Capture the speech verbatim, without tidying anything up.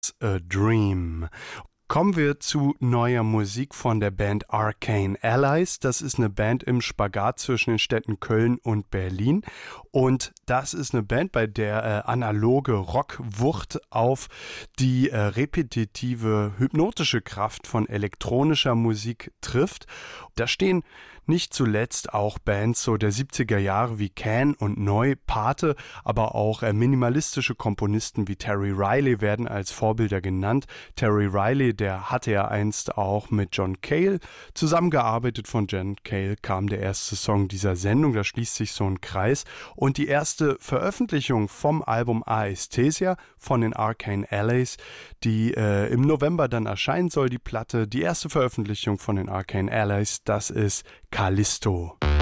A Dream. Kommen wir zu neuer Musik von der Band Arcane Allies. Das ist eine Band im Spagat zwischen den Städten Köln und Berlin. Und das ist eine Band, bei der äh, analoge Rockwucht auf die äh, repetitive, hypnotische Kraft von elektronischer Musik trifft. Da stehen nicht zuletzt auch Bands so der siebziger Jahre wie Can und Neu, Pate, aber auch äh, minimalistische Komponisten wie Terry Riley werden als Vorbilder genannt. Terry Riley, der hatte ja einst auch mit John Cale zusammengearbeitet. Von John Cale kam der erste Song dieser Sendung, da schließt sich so ein Kreis. Und die erste Veröffentlichung vom Album Aesthesia von den Arcane Allies, die äh, im November dann erscheinen soll, die Platte, die erste Veröffentlichung von den Arcane Allies, das ist Callisto.